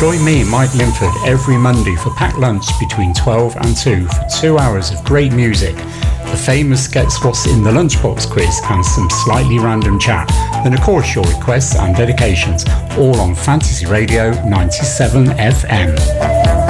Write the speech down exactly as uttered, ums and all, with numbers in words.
Join me, Mike Linford, every Monday for packed lunch between twelve and two for two hours of great music, the famous Guess What's in the Lunchbox quiz and some slightly random chat, then of course your requests and dedications, all on Fantasy Radio ninety-seven F M.